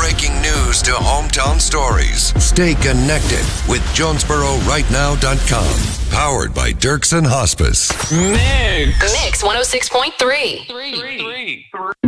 breaking news to hometown stories. Stay connected with JonesboroRightNow.com. Powered by Dirksen Hospice. Mix 106.3.